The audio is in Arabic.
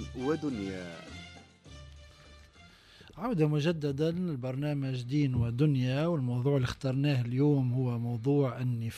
ودنيا. عودة مجددا البرنامج دين ودنيا، والموضوع اللي اخترناه اليوم هو موضوع النفاق.